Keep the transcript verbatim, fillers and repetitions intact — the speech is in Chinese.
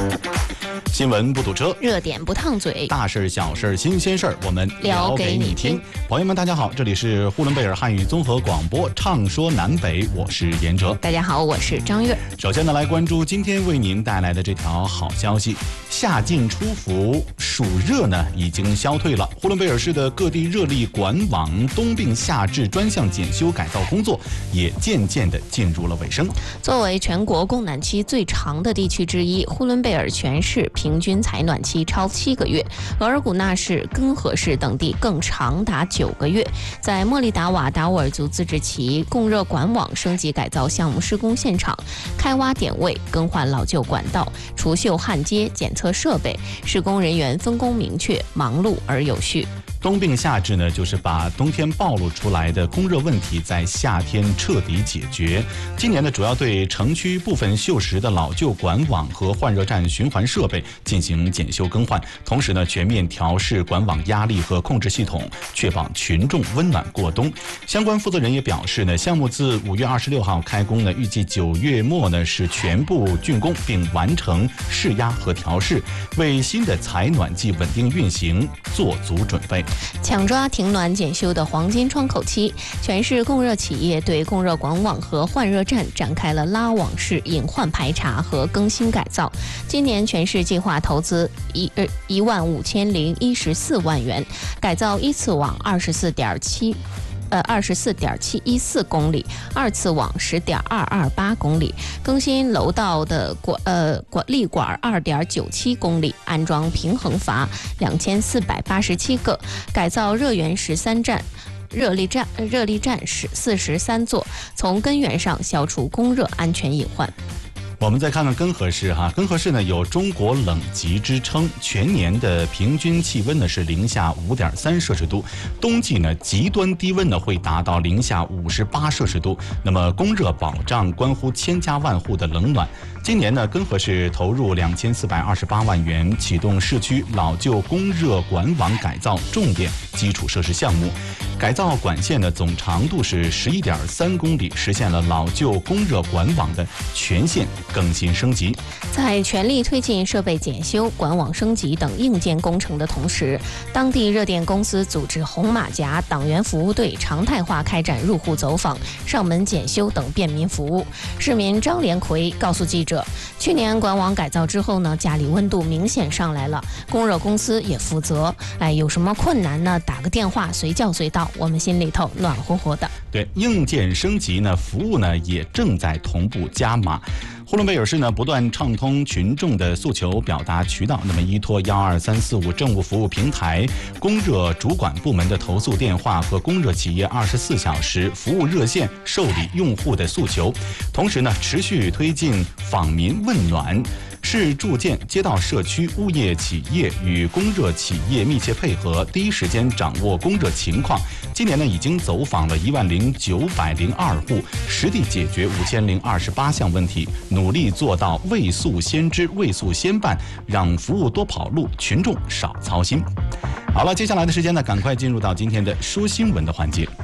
新闻不堵车， 热点不烫嘴， 大事小事新鲜事儿，我们聊给你听。 朋友们，大家好，这里是呼伦贝尔汉语综合广播，畅说南北，我是严哲。 大家好，我是张悦。 首先呢，来关注今天为您带来的这条好消息：夏尽初伏，暑热呢已经消退了。呼伦贝尔市的各地热力管网冬病夏治专项检修改造工作也渐渐地进入了尾声。 作为全国供暖期最长的地区之一，呼伦贝尔全市平均采暖期超七个月，额尔古纳市、根河市等地更长达九个月。在莫利达瓦达乌尔族自治旗供热管网升级改造项目施工现场，开挖点位、更换老旧管道、除锈焊接、检测设备，施工人员分工明确，忙碌而有序。 冬病夏治呢，就是把冬天暴露出来的供热问题在夏天彻底解决。今年呢，主要对城区部分锈蚀的老旧管网和换热站循环设备进行检修更换，同时呢，全面调试管网压力和控制系统，确保群众温暖过冬。相关负责人也表示呢，项目自五月二十六号开工呢，预计九月末呢是全部竣工并完成试压和调试，为新的采暖季稳定运行做足准备。 抢抓停暖检修的黄金窗口期，全市供热企业对供热管网和换热站展开了拉网式隐患排查和更新改造。今年全市计划投资一呃一万五千零一十四万元，改造一次网二十四点七。呃，二十四点七一四公里，二次网十点二二八公里，更新楼道的管呃管立管二点九七公里，安装平衡阀两千四百八十七个，改造热源十三站。热力站热力站是四十三座，从根源上消除供热安全隐患。 我们再看看根河市哈，根河市呢有中国冷极之称，全年的平均气温呢是零下五点三摄氏度，冬季呢极端低温呢会达到零下五十八摄氏度。那么供热保障关乎千家万户的冷暖。今年呢，根河市投入两千四百二十八万元，启动市区老旧供热管网改造重点基础设施项目。改造管线的总长度是十一点三公里，实现了老旧供热管网的全线更新升级。 在全力推进设备检修、管网升级等硬件工程的同时，当地热电公司组织红马甲党员服务队常态化开展入户走访、上门检修等便民服务。市民张连奎告诉记者，去年管网改造之后呢，家里温度明显上来了，供热公司也负责，哎，有什么困难呢，打个电话随叫随到，我们心里头暖和和的。 对，硬件升级呢，服务呢也正在同步加码。呼伦贝尔市呢不断畅通群众的诉求表达渠道，那么依托幺二三四五政务服务平台、供热主管部门的投诉电话和供热企业二十四小时服务热线受理用户的诉求，同时呢持续推进访民问暖。市住建街道社区物业企业与供热企业密切配合，第一时间掌握供热情况。今年呢，已经走访了一万零九百零二户，实地解决五千零二十八项问题，努力做到未速先知、未速先办，让服务多跑路，群众少操心。好了，接下来的时间呢，赶快进入到今天的说新闻的环节。